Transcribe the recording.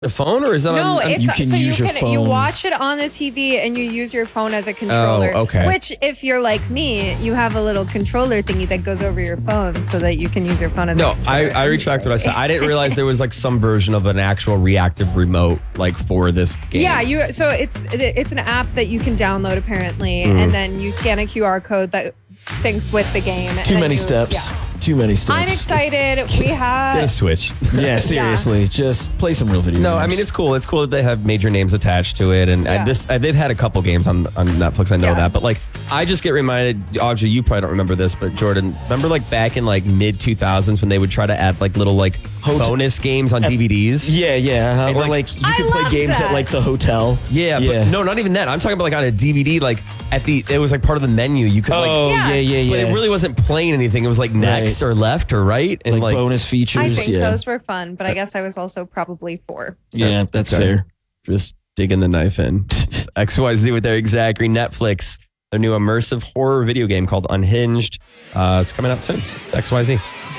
The phone, or is that No, on? it's You can so use you your can you phone. watch it on the TV and you use your phone as a controller. Oh, okay. Which, if you're like me, you have a little controller thingy that goes over your phone so that you can use your phone as a No, controller. I retract what I said. I didn't realize there was like some version of an actual reactive remote like for this game. Yeah, so it's an app that you can download apparently, Mm. and then you scan a QR code that syncs with the game. Too many steps. Yeah. Too many steps. I'm excited. We Get a have Switch. Yeah, seriously. Just play some real video No, games. I mean it's cool. It's cool that they have major names attached to it, and Yeah. they've had a couple games on Netflix. I know Yeah. that, but like I just get reminded. Audrey, you probably don't remember this, but Jordan, remember like back in like mid 2000s when they would try to add like little like bonus games on DVDs. Yeah, yeah. And, Or like, like you I could play loved games that. at like the hotel. Yeah, but no, not even that. I'm talking about like on a DVD, like it was like part of the menu. You could Oh, like, Yeah. yeah. but it really wasn't playing anything. It was like next or left or right, and like bonus I features. think Yeah, those were fun, but I guess I was also probably 4. So. yeah, that's Okay. fair. just digging the knife in. It's XYZ with their exactly Netflix. Their new immersive horror video game called Unhinged. It's coming out soon. It's XYZ.